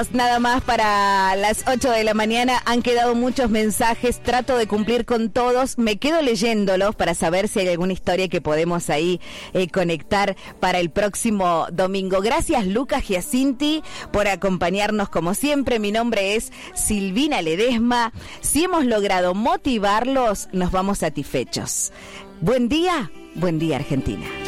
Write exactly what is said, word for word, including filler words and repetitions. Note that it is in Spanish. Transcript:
minutos nada más para las ocho de la mañana. Han quedado muchos mensajes, trato de cumplir con todos. Me quedo leyéndolos para saber si hay alguna historia que podemos ahí eh, conectar para el próximo domingo. Gracias, Lucas Giacinti, por acompañarnos como siempre. Mi nombre es Silvina Ledesma. Si hemos logrado motivarlos, nos vamos satisfechos. Buen día, buen día, Argentina.